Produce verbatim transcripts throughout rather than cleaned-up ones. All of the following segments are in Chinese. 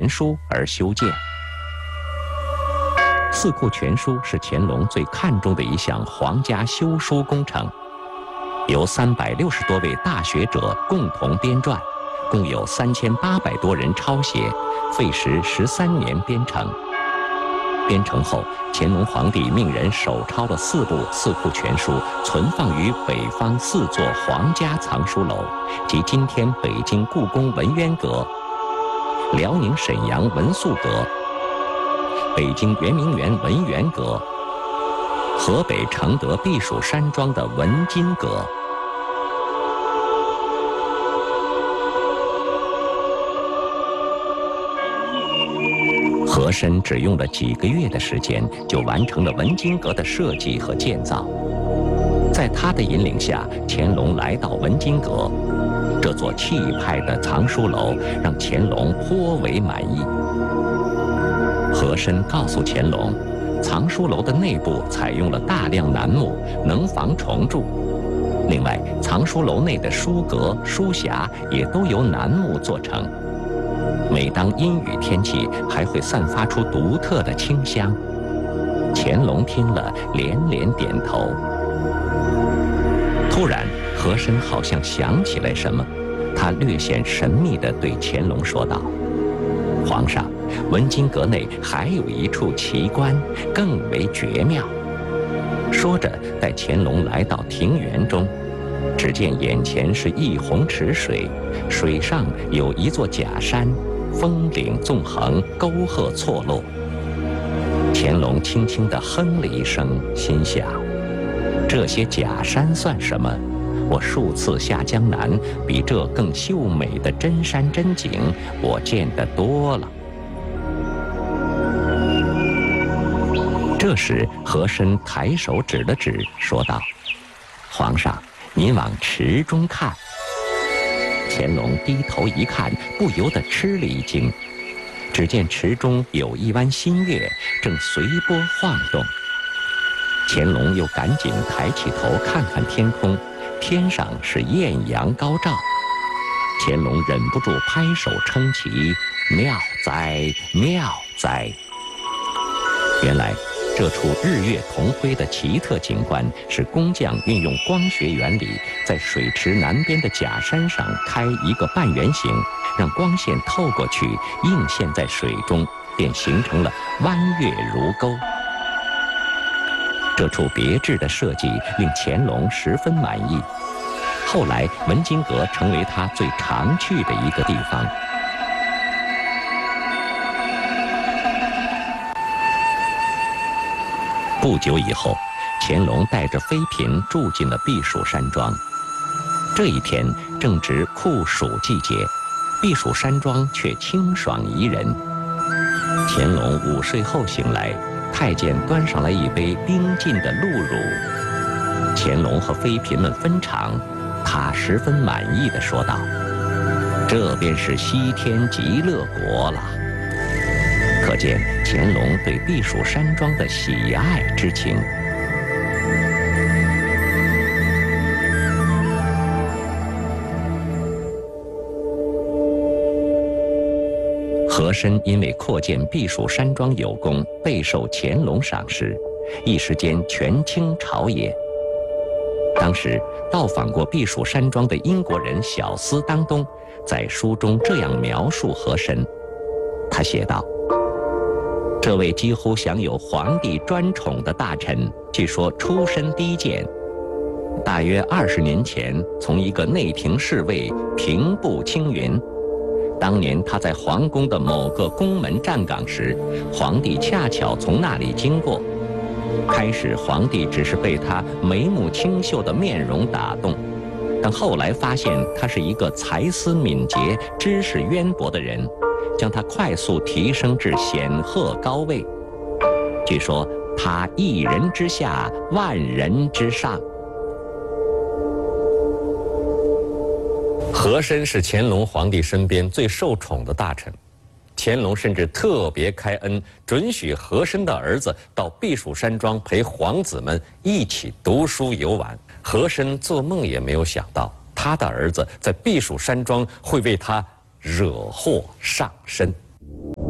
全书而修建。四库全书是乾隆最看重的一项皇家修书工程，由三百六十多位大学者共同编撰，共有三千八百多人抄写，费时十三年编成。编成后，乾隆皇帝命人手抄了四部四库全书，存放于北方四座皇家藏书楼，即今天北京故宫文渊阁、辽宁沈阳文肃阁、北京圆明园文渊阁、河北承德避暑山庄的文津阁。和珅只用了几个月的时间，就完成了文津阁的设计和建造。在他的引领下，乾隆来到文津阁，这座气派的藏书楼让乾隆颇为满意。和珅告诉乾隆，藏书楼的内部采用了大量楠木，能防虫蛀。另外，藏书楼内的书阁、书匣也都由楠木做成。每当阴雨天气，还会散发出独特的清香。乾隆听了，连连点头。突然，和珅好像想起来什么，他略显神秘地对乾隆说道：“皇上，文津阁内还有一处奇观，更为绝妙。”说着，带乾隆来到庭园中，只见眼前是一泓池水，水上有一座假山，峰岭纵横，沟壑错落。乾隆轻轻地哼了一声，心想：这些假山算什么？我数次下江南，比这更秀美的真山真景，我见得多了。这时，和珅抬手指了指，说道：“皇上，您往池中看。”乾隆低头一看，不由得吃了一惊。只见池中有一弯新月，正随波晃动。乾隆又赶紧抬起头看看天空，天上是艳阳高照。乾隆忍不住拍手称奇：“妙哉，妙哉！”原来，这处日月同辉的奇特景观，是工匠运用光学原理，在水池南边的假山上开一个半圆形，让光线透过去，映现在水中，便形成了弯月如钩。这处别致的设计令乾隆十分满意。后来，文津阁成为他最常去的一个地方。不久以后，乾隆带着妃嫔住进了避暑山庄。这一天正值酷暑季节，避暑山庄却清爽宜人。乾隆午睡后醒来，太监端上来一杯冰浸的鹿乳。乾隆和妃嫔们分尝，他十分满意地说道：“这便是西天极乐国了。”可见乾隆对避暑山庄的喜爱之情。和珅因为扩建避暑山庄有功，备受乾隆赏识，一时间权倾朝野。当时到访过避暑山庄的英国人小斯当东在书中这样描述和珅，他写道：“这位几乎享有皇帝专宠的大臣，据说出身低贱，大约二十年前从一个内廷侍卫平步青云。当年他在皇宫的某个宫门站岗时，皇帝恰巧从那里经过。开始皇帝只是被他眉目清秀的面容打动，但后来发现他是一个才思敏捷、知识渊博的人，将他快速提升至显赫高位。据说他一人之下，万人之上。”和珅是乾隆皇帝身边最受宠的大臣，乾隆甚至特别开恩，准许和珅的儿子到避暑山庄陪皇子们一起读书游玩。和珅做梦也没有想到，他的儿子在避暑山庄会为他惹祸上身。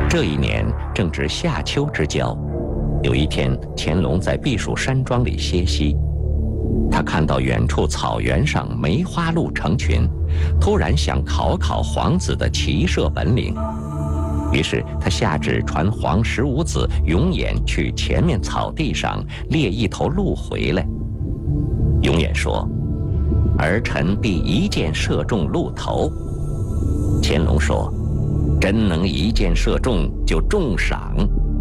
这一年正值夏秋之交，有一天，乾隆在避暑山庄里歇息，他看到远处草原上梅花鹿成群，突然想考考皇子的骑射本领。于是他下旨传皇十五子永琰去前面草地上猎一头鹿回来。永琰说：“儿臣必一箭射中鹿头。”乾隆说：“真能一箭射中，就重赏。”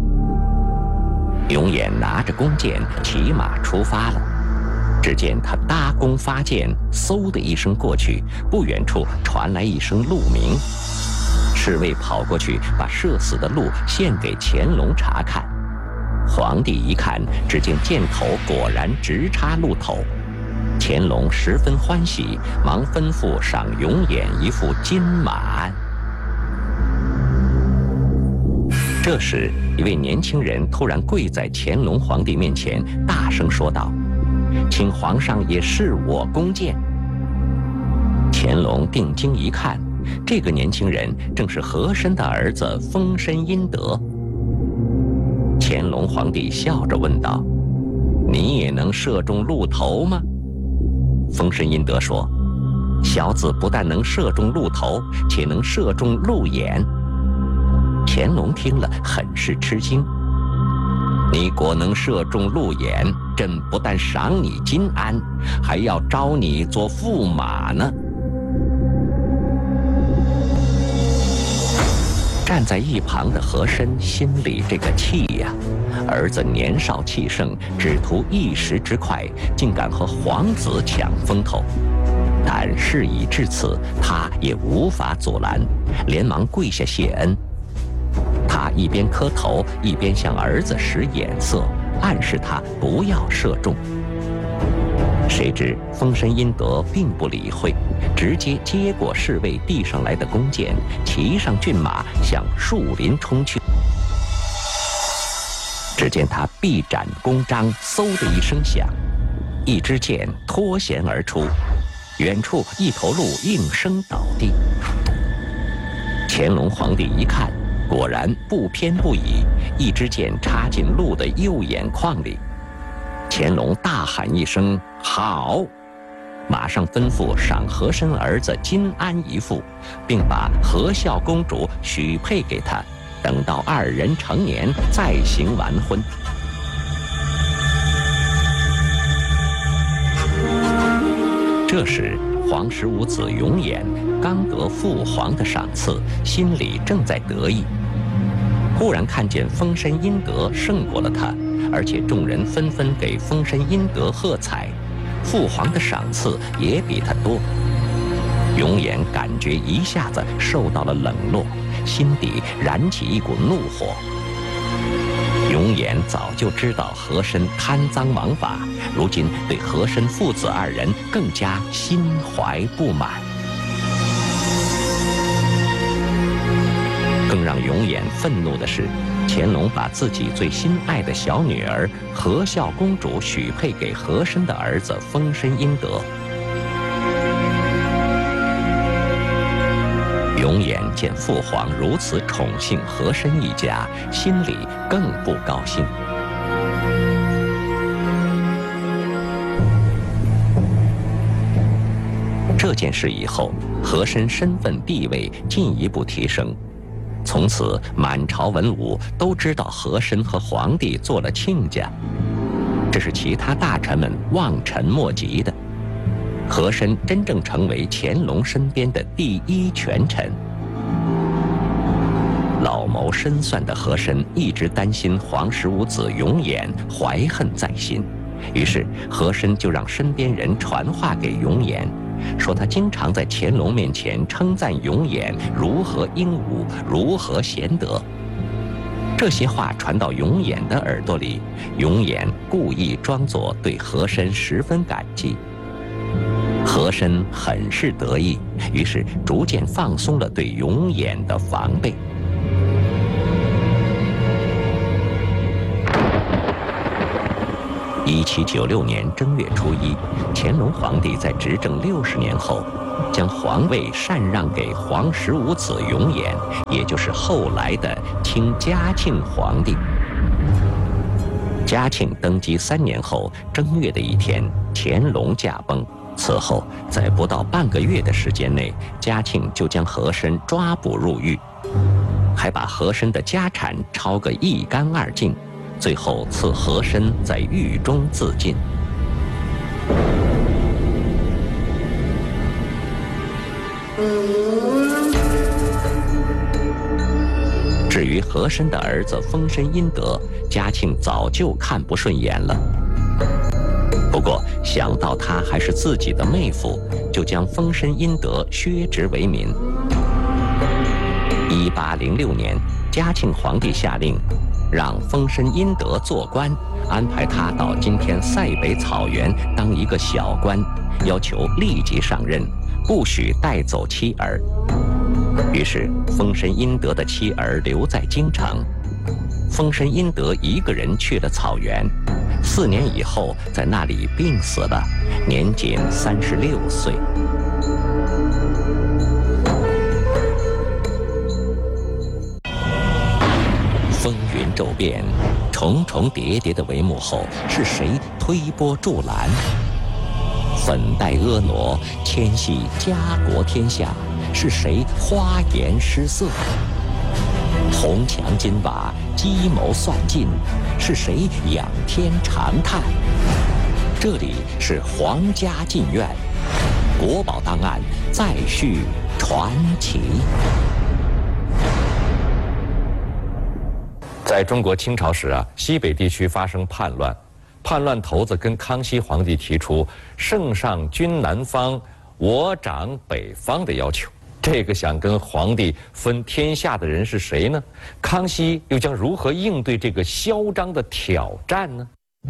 永琰拿着弓箭骑马出发了。只见他搭弓发箭，嗖的一声过去，不远处传来一声鹿鸣。侍卫跑过去，把射死的鹿献给乾隆查看。皇帝一看，只见箭头果然直插鹿头。乾隆十分欢喜，忙吩咐赏永琰一副金马鞍。这时，一位年轻人突然跪在乾隆皇帝面前，大声说道：“请皇上也试我弓箭。”乾隆定睛一看，这个年轻人正是和珅的儿子丰绅殷德。乾隆皇帝笑着问道：“你也能射中鹿头吗？”丰绅殷德说：“小子不但能射中鹿头，且能射中鹿眼。”乾隆听了很是吃惊：“你果能射中鹿眼，朕不但赏你金鞍，还要招你做驸马呢。”站在一旁的和珅心里这个气呀！儿子年少气盛，只图一时之快，竟敢和皇子抢风头。但事已至此，他也无法阻拦，连忙跪下谢恩。他一边磕头，一边向儿子使眼色，暗示他不要射中。谁知丰绅殷德并不理会，直接接过侍卫递上来的弓箭，骑上骏马向树林冲去。只见他臂展弓张，嗖的一声响，一支箭脱弦而出，远处一头鹿应声倒地。乾隆皇帝一看，果然不偏不倚，一支箭插进鹿的右眼眶里。乾隆大喊一声“好”，马上吩咐赏和珅儿子金鞍一副，并把和孝公主许配给他，等到二人成年再行完婚。这时皇十五子永琰刚得父皇的赏赐，心里正在得意，忽然看见丰绅殷德胜过了他，而且众人纷纷给丰绅殷德喝彩，父皇的赏赐也比他多。永琰感觉一下子受到了冷落，心底燃起一股怒火。永琰早就知道和珅贪赃枉法，如今对和珅父子二人更加心怀不满。更让永琰愤怒的是，乾隆把自己最心爱的小女儿和孝公主许配给和珅的儿子丰绅殷德。永琰见父皇如此宠幸和珅一家，心里更不高兴。这件事以后，和珅身份地位进一步提升，从此满朝文武都知道和珅和皇帝做了亲家，这是其他大臣们望尘莫及的。和珅真正成为乾隆身边的第一权臣。老谋深算的和珅一直担心皇十五子永琰怀恨在心，于是和珅就让身边人传话给永琰，说他经常在乾隆面前称赞永琰如何英武，如何贤德。这些话传到永琰的耳朵里，永琰故意装作对和珅十分感激。和珅很是得意，于是逐渐放松了对永琰的防备。 一七九六年正月初一，乾隆皇帝在执政六十年后，将皇位禅让给皇十五子永琰，也就是后来的清嘉庆皇帝。嘉庆登基三年后，正月的一天，乾隆驾崩。此后，在不到半个月的时间内，嘉庆就将和珅抓捕入狱，还把和珅的家产抄个一干二净，最后赐和珅在狱中自尽。至于和珅的儿子丰绅殷德，嘉庆早就看不顺眼了。不过想到她还是自己的妹夫，就将丰绅殷德削职为民。一八零六年，嘉庆皇帝下令，让丰绅殷德做官，安排他到今天塞北草原当一个小官，要求立即上任，不许带走妻儿。于是丰绅殷德的妻儿留在京城，丰绅殷德一个人去了草原，四年以后在那里病死了，年仅三十六岁。风云骤变，重重叠叠的帷幕后，是谁推波助澜？粉黛婀娜，牵系家国天下，是谁花颜失色？红墙金瓦，计谋算尽，是谁仰天长叹？这里是皇家禁院，国宝档案再续传奇。 在中国清朝时啊，西北地区发生叛乱，叛乱头子跟康熙皇帝提出“圣上君南方，我掌北方”的要求。这个想跟皇帝分天下的人是谁呢？康熙又将如何应对这个嚣张的挑战呢？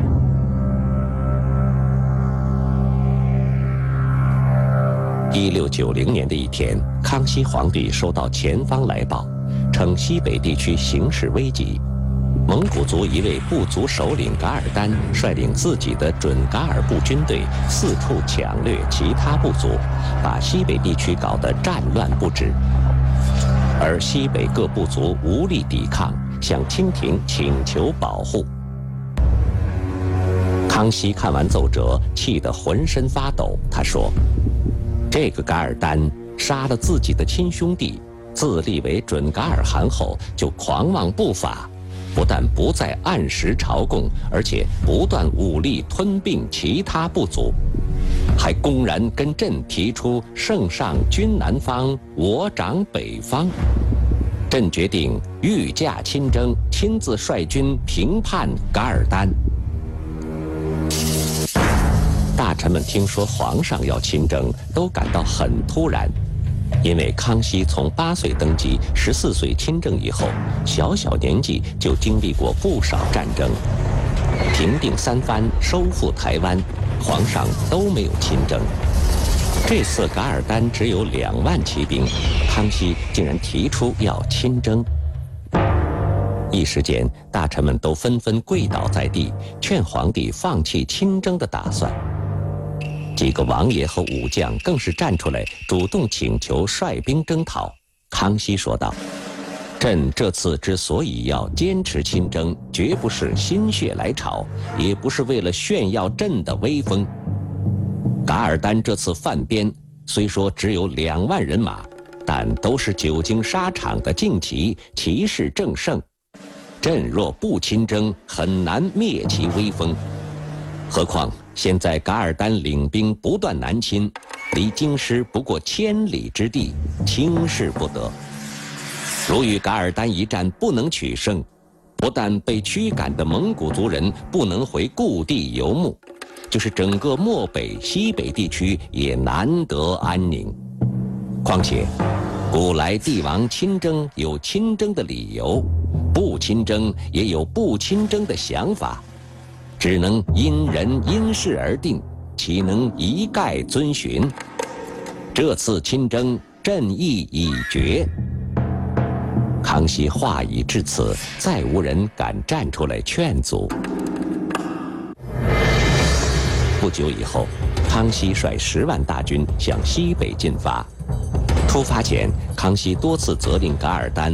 一六九零年的一天，康熙皇帝收到前方来报，称西北地区形势危急。蒙古族一位部族首领噶尔丹率领自己的准噶尔部军队四处抢掠其他部族，把西北地区搞得战乱不止。而西北各部族无力抵抗，向清廷请求保护。康熙看完奏折，气得浑身发抖。他说：“这个噶尔丹杀了自己的亲兄弟，自立为准噶尔汗后，就狂妄不法。不但不再按时朝贡，而且不断武力吞并其他部族，还公然跟朕提出‘圣上君南方，我掌北方’。朕决定御驾亲征，亲自率军平叛噶尔丹。”大臣们听说皇上要亲征，都感到很突然。因为康熙从八岁登基，十四岁亲政以后，小小年纪就经历过不少战争，平定三藩，收复台湾，皇上都没有亲征。这次噶尔丹只有两万骑兵，康熙竟然提出要亲征。一时间，大臣们都纷纷跪倒在地，劝皇帝放弃亲征的打算。几个王爷和武将更是站出来，主动请求率兵征讨。康熙说道：“朕这次之所以要坚持亲征，绝不是心血来潮，也不是为了炫耀朕的威风。噶尔丹这次犯边，虽说只有两万人马，但都是久经沙场的劲骑，骑势正盛。朕若不亲征，很难灭其威风。何况现在噶尔丹领兵不断南侵，离京师不过千里之地，轻视不得。如与噶尔丹一战不能取胜，不但被驱赶的蒙古族人不能回故地游牧，就是整个漠北、西北地区也难得安宁。况且，古来帝王亲征有亲征的理由，不亲征也有不亲征的想法。只能因人因事而定，岂能一概遵循？这次亲征，朕意已决。康熙话已至此，再无人敢站出来劝阻。 不久以后，康熙率十万大军向西北进发。出发前，康熙多次责令噶尔丹